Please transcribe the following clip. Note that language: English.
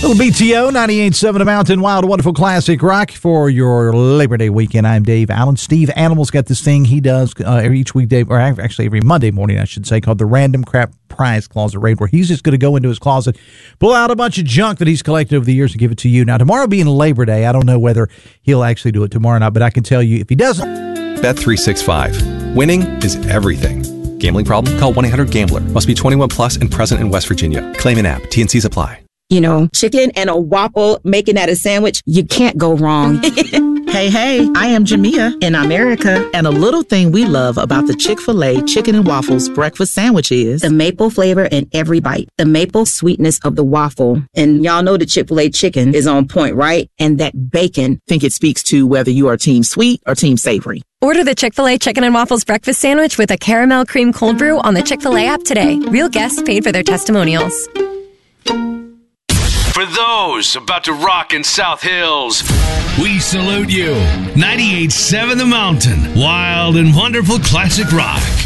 Little BTO, 98.7 The Mountain, Wild, Wonderful Classic Rock for your Labor Day weekend. I'm Dave Allen. Steve Animal's got this thing he does each weekday, or actually every Monday morning, I should say, called the Random Crap Prize Closet Raid, where he's just going to go into his closet, pull out a bunch of junk that he's collected over the years and give it to you. Now, tomorrow being Labor Day, I don't know whether he'll actually do it tomorrow or not, but I can tell you if he doesn't. Bet365. Winning is everything. Gambling problem? Call 1-800-GAMBLER. Must be 21 plus and present in West Virginia. Claim an app. T&Cs apply. You know, chicken and a waffle, making that a sandwich, you can't go wrong. Hey, I am Jamia, and I'm Erica. And a little thing we love about the Chick-fil-A Chicken and Waffles breakfast sandwich is the maple flavor in every bite, the maple sweetness of the waffle. And y'all know the Chick-fil-A chicken is on point, right? And that bacon. I think it speaks to whether you are team sweet or team savory. Order the Chick-fil-A Chicken and Waffles breakfast sandwich with a caramel cream cold brew on the Chick-fil-A app today. Real guests paid for their testimonials. For those about to rock in South Hills, we salute you. 98.7 The Mountain, Wild and Wonderful Classic Rock.